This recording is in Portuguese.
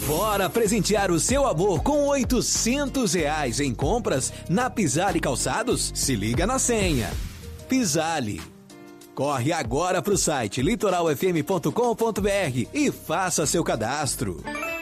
Bora presentear o seu amor com R$ 800 em compras na Pisale Calçados? Se liga na senha. Pisale. Corre agora pro site litoralfm.com.br e faça seu cadastro.